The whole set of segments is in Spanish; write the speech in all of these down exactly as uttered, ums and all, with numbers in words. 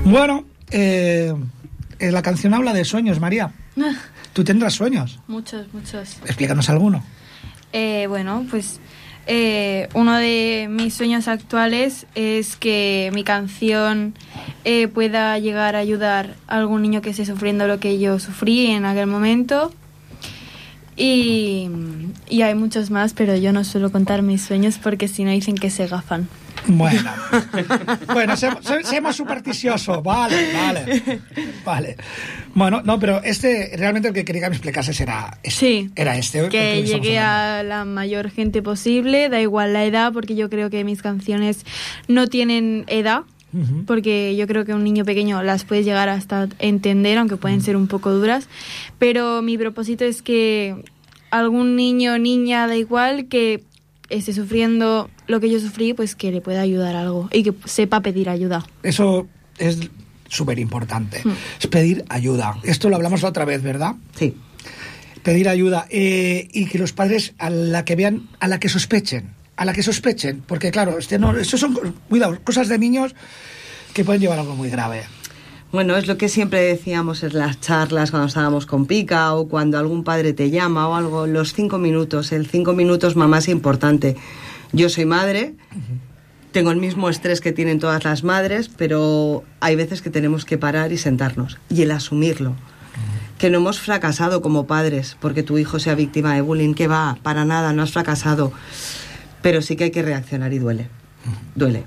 Bueno, eh, eh, la canción habla de sueños, María. ¿Tú tendrás sueños? Muchos, muchos. Explícanos alguno. Eh, bueno, pues eh, uno de mis sueños actuales es que mi canción eh, pueda llegar a ayudar a algún niño que esté sufriendo lo que yo sufrí en aquel momento. Y, y hay muchos más, pero yo no suelo contar mis sueños porque si no dicen que se gafan. Bueno, bueno, seamos, seamos supersticiosos, vale, vale, vale. Bueno, no, pero este, realmente el que quería que me explicases era este. Sí, era este. Que llegue a la mayor gente posible, da igual la edad, porque yo creo que mis canciones no tienen edad, uh-huh. porque yo creo que un niño pequeño las puede llegar hasta entender, aunque pueden uh-huh. ser un poco duras, pero mi propósito es que algún niño o niña, da igual, que esté sufriendo lo que yo sufrí, pues que le pueda ayudar algo y que sepa pedir ayuda. Eso es súper importante, mm. es pedir ayuda. Esto lo hablamos la otra vez, ¿verdad? Sí. Pedir ayuda eh, y que los padres a la que vean, a la que sospechen, a la que sospechen, porque claro, este no, estos son, cuidado, cosas de niños que pueden llevar a algo muy grave. Bueno, es lo que siempre decíamos en las charlas cuando estábamos con Pica o cuando algún padre te llama o algo, los cinco minutos, el cinco minutos mamá es importante. Yo soy madre, uh-huh. tengo el mismo estrés que tienen todas las madres, pero hay veces que tenemos que parar y sentarnos y el asumirlo. Uh-huh. Que no hemos fracasado como padres porque tu hijo sea víctima de bullying, que va, para nada, no has fracasado. Pero sí que hay que reaccionar y duele, uh-huh. duele.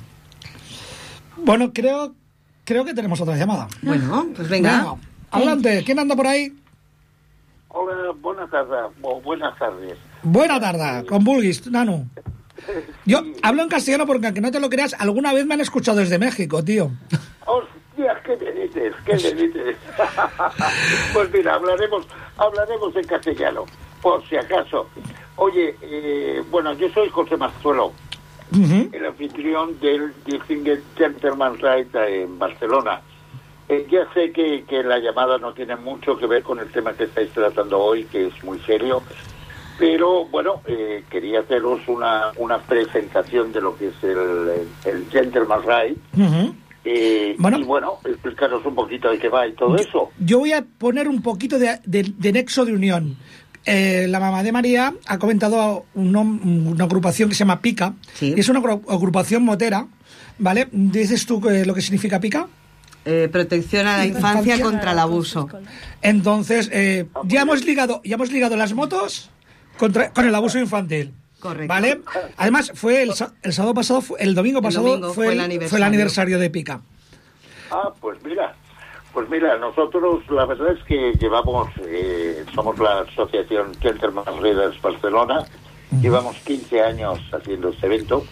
Bueno, creo... Creo que tenemos otra llamada. Bueno, pues venga. venga. Adelante, ¿quién anda por ahí? Hola, buenas tardes. Oh, buenas tardes. Buenas tardes, con Bulguis, Nano. Yo sí. hablo en castellano porque, aunque no te lo creas, alguna vez me han escuchado desde México, tío. Hostia, ¿qué me dices? ¿Qué me dices? Pues mira, hablaremos, hablaremos en castellano, por si acaso. Oye, eh, bueno, yo soy José Mazuelo. Uh-huh. El anfitrión del Distinguished Gentleman's Right en Barcelona. Eh, ya sé que, que la llamada no tiene mucho que ver con el tema que estáis tratando hoy, que es muy serio, pero bueno, eh, quería haceros una, una presentación de lo que es el, el, el Gentleman's Right. Uh-huh. Eh, bueno, y bueno, explicaros un poquito de qué va y todo yo, eso. Yo voy a poner un poquito de, de, de nexo de unión. Eh, la mamá de María ha comentado un, una agrupación que se llama Pica, sí. y es una agrupación motera, ¿vale? ¿Dices tú eh, lo que significa Pica? Eh, protección a la infancia contra el abuso. Entonces, eh, ya hemos ligado, ya hemos ligado las motos contra, con el abuso infantil. Correcto. ¿Vale? Además, fue el, el sábado pasado, fue, el domingo pasado el domingo fue, fue, el, el aniversario. fue el aniversario de Pica. Ah, pues mira. Pues mira, nosotros la verdad es que llevamos, eh, somos la asociación Gentleman's Readers Barcelona, uh-huh. llevamos quince años haciendo este evento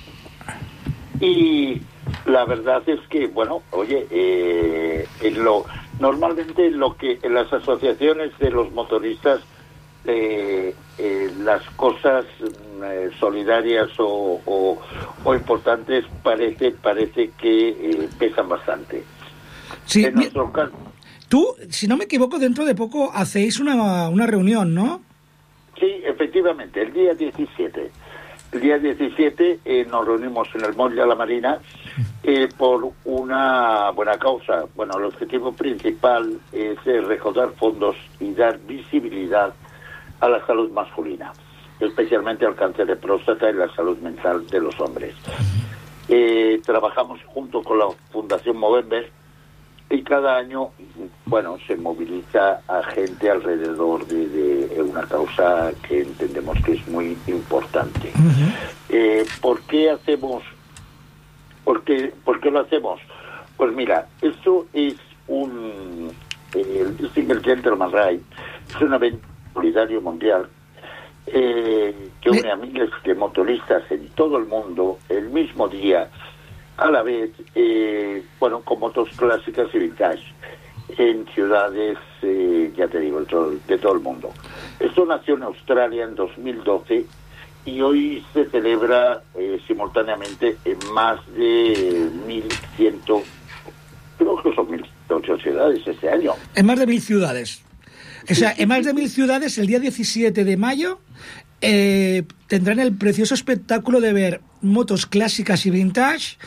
y la verdad es que, bueno, oye, eh, en lo, normalmente lo que en las asociaciones de los motoristas, eh, eh, las cosas eh, solidarias o, o, o importantes parece, parece que eh, pesan bastante. Sí, caso, tú, si no me equivoco, dentro de poco hacéis una, una reunión, ¿no? Sí, efectivamente, el día diecisiete. El día diecisiete eh, nos reunimos en el Moll de la Marina eh, por una buena causa. Bueno, el objetivo principal es eh, recaudar fondos y dar visibilidad a la salud masculina, especialmente al cáncer de próstata y la salud mental de los hombres. Eh, trabajamos junto con la Fundación Movember y cada año, bueno, se moviliza a gente alrededor de, de una causa que entendemos que es muy importante. Uh-huh. Eh, ¿Por qué hacemos? ¿Por qué, ¿Por qué lo hacemos? Pues mira, esto es un... Eh, el Distinguished Gentleman's Right es un evento solidario mundial eh, que une a miles de motoristas en todo el mundo el mismo día, a la vez, eh, bueno, con motos clásicas y vintage, en ciudades, eh, ya te digo, de todo, de todo el mundo. Esto nació en Australia en dos mil doce y hoy se celebra eh, simultáneamente en más de mil cien, creo que son mil ocho ciudades este año. En más de mil ciudades. O sea, en más de mil ciudades, el día diecisiete de mayo, eh, tendrán el precioso espectáculo de ver motos clásicas y vintage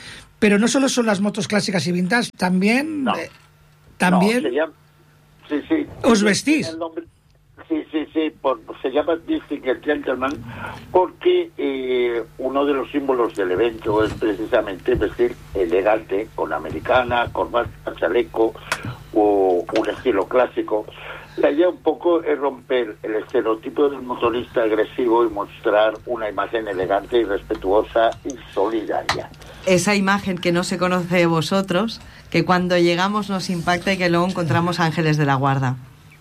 Pero no solo son las motos clásicas y vintage, también... No. Eh, también... No, se llama, sí, sí. ¿Os vestís? El nombre, sí, sí, sí. Por, se llama Distinguished Gentleman porque eh, uno de los símbolos del evento es precisamente vestir elegante, con americana, corbata, chaleco o un estilo clásico. La idea un poco es romper el estereotipo del motorista agresivo y mostrar una imagen elegante y respetuosa y solidaria. Esa imagen que no se conoce de vosotros, que cuando llegamos nos impacta y que luego encontramos ángeles de la guarda.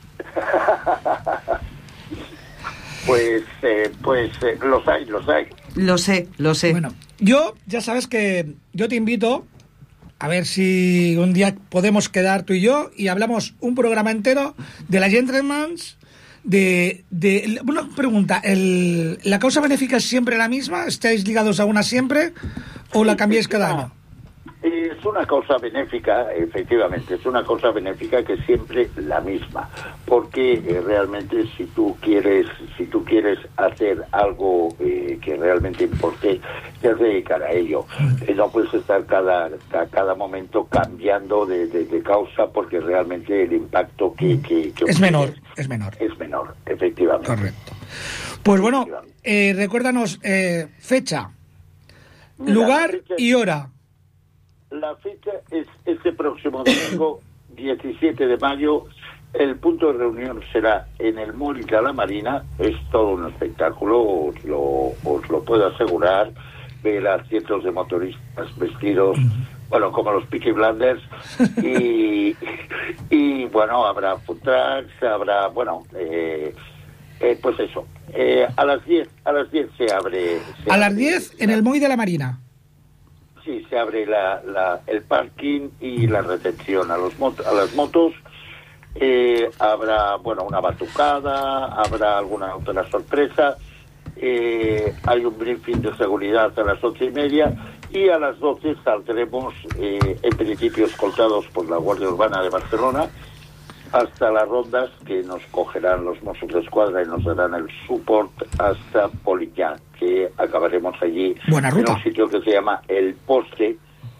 Pues, eh, pues eh, los hay, los hay. Lo sé, lo sé. Bueno, yo, ya sabes que yo te invito a ver si un día podemos quedar tú y yo y hablamos un programa entero de la Gentleman's. De, de, una pregunta, el, ¿la causa benéfica es siempre la misma? ¿Estáis ligados a una siempre o la cambiáis cada año? Es una causa benéfica, efectivamente, es una causa benéfica que es siempre la misma, porque eh, realmente si tú quieres, si tú quieres hacer algo eh, que realmente importe, te has de dedicar a ello. Eh, no puedes estar cada, cada, cada momento cambiando de, de, de causa, porque realmente el impacto que, que, que es menor, es menor. Es menor, efectivamente. Correcto. Pues bueno, eh, recuérdanos eh, fecha, Mira, lugar fecha y hora. La fecha es este próximo domingo, diecisiete de mayo. El punto de reunión será en el Mall de la Marina. Es todo un espectáculo, os lo, os lo puedo asegurar. Ver a cientos de motoristas vestidos, bueno, como los Peaky Blinders. Y, y bueno, habrá food trucks, habrá, bueno, eh, eh, pues eso. Eh, a las diez, a las diez se abre. Se a abre, las diez en el Mall de la Marina. Sí, se abre la, la, el parking y la recepción a los mot a las motos. Eh, habrá, bueno, una batucada, habrá alguna otra sorpresa. Eh, hay un briefing de seguridad a las ocho y media y a las doce saldremos, eh, en principio escoltados por la Guardia Urbana de Barcelona, hasta las rondas que nos cogerán los Mossos de Escuadra y nos darán el support hasta Poliñá, que acabaremos allí en un sitio que se llama El Poste.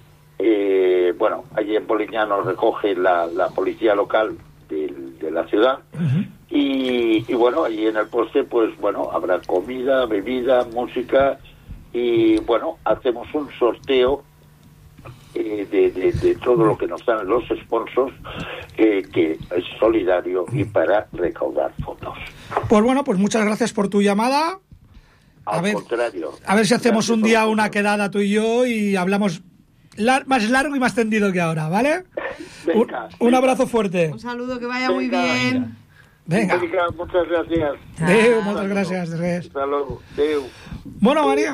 Eh, bueno, allí en Poliñá nos recoge la, la policía local de, de la ciudad. Uh-huh. y, y bueno, allí en El Poste pues bueno, habrá comida, bebida, música y bueno, hacemos un sorteo Eh, de, de, de todo lo que nos dan los sponsors, eh, que es solidario y para recaudar fondos. Pues bueno, pues muchas gracias por tu llamada. A Al ver, contrario. A ver si hacemos un día una quedada tú y yo y hablamos lar más largo y más tendido que ahora, ¿vale? Venga, un, un abrazo fuerte. Un saludo, que vaya venga, muy bien. Venga. venga. Muchas gracias. Deu, muchas gracias. Hasta luego. Deu. Bueno, María,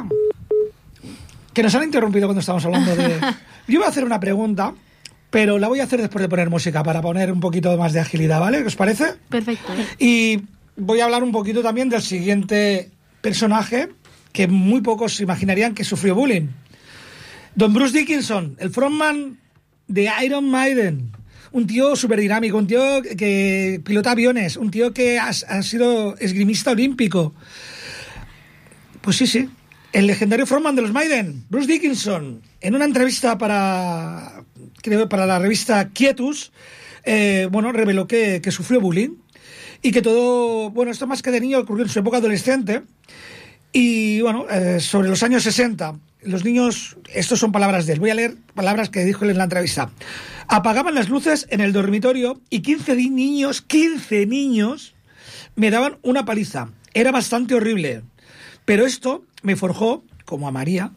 que nos han interrumpido cuando estábamos hablando de... Yo voy a hacer una pregunta, pero la voy a hacer después de poner música, para poner un poquito más de agilidad, ¿vale? ¿Os parece? Perfecto. Y voy a hablar un poquito también del siguiente personaje, que muy pocos imaginarían que sufrió bullying. Don Bruce Dickinson, el frontman de Iron Maiden. Un tío súper dinámico, un tío que pilota aviones, un tío que ha, ha sido esgrimista olímpico. Pues sí, sí. El legendario frontman de los Maiden, Bruce Dickinson, en una entrevista para, creo, para la revista Quietus, eh, bueno, reveló que, que sufrió bullying y que todo, bueno, esto más que de niño ocurrió en su época adolescente. Y bueno, eh, sobre los años sesenta, los niños, estos son palabras de él, voy a leer palabras que dijo él en la entrevista. Apagaban las luces en el dormitorio y quince niños, quince niños, me daban una paliza. Era bastante horrible. Pero esto me forjó, como a María,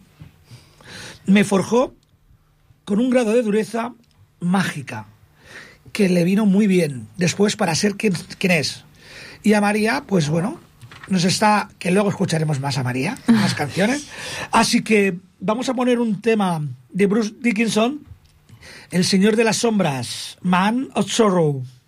me forjó con un grado de dureza mágica, que le vino muy bien después para ser quien, quien es. Y a María, pues bueno, nos está, que luego escucharemos más a María, más canciones. Así que vamos a poner un tema de Bruce Dickinson, El Señor de las Sombras, Man of Sorrow.